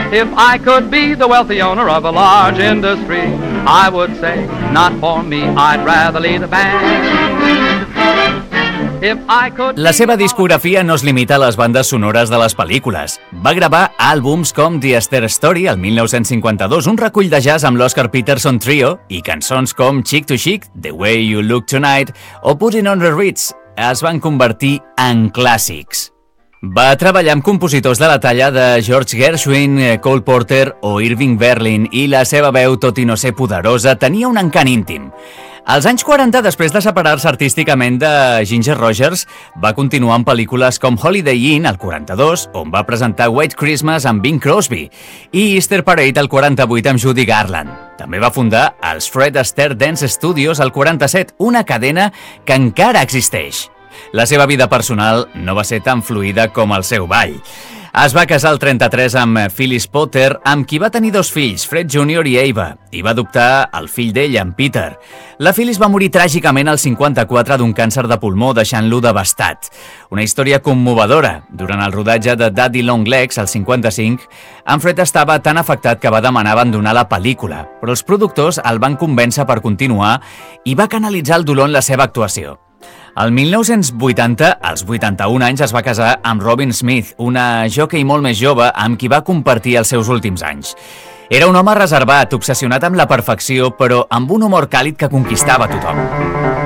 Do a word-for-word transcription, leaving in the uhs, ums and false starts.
If I could be the wealthy owner of a large industry, I would say, not for me, I'd rather lead the band. If I could... La seva discografia no es limita a les bandes sonores de les pel·lícules. Va gravar àlbums com The Esther Story, el mil nou-cents cinquanta-dos, un recull de jazz amb l'Oscar Peterson Trio, i cançons com Chick to Chick, The Way You Look Tonight o Putting on the Ritz es van convertir en clàssics. Va treballar amb compositors de la talla de George Gershwin, Cole Porter o Irving Berlin, i la seva veu, tot i no ser poderosa, tenia un encant íntim. Als anys quaranta, després de separar-se artísticament de Ginger Rogers, va continuar en pel·lícules com Holiday Inn, al quaranta-dos, on va presentar White Christmas amb Bing Crosby, i Easter Parade, al quaranta-vuit, amb Judy Garland. També va fundar els Fred Astaire Dance Studios, al quaranta-set, una cadena que encara existeix. La seva vida personal no va ser tan fluida com el seu ball. Es va casar al trenta-tres amb Phyllis Potter, amb qui va tenir dos fills, Fred júnior i Ava, i va adoptar el fill d'ell, en Peter. La Phyllis va morir tràgicament al cinquanta-quatre d'un càncer de pulmó, deixant-lo devastat. Una història commovedora. Durant el rodatge de Daddy Long Legs, al cinquanta-cinc, en Fred estava tan afectat que va demanar abandonar la pel·lícula, però els productors el van convèncer per continuar i va canalitzar el dolor en la seva actuació. El mil nou-cents vuitanta, als vuitanta-un anys, es va casar amb Robin Smith, una jockey molt més jove amb qui va compartir els seus últims anys. Era un home reservat, obsessionat amb la perfecció, però amb un humor càlid que conquistava tothom.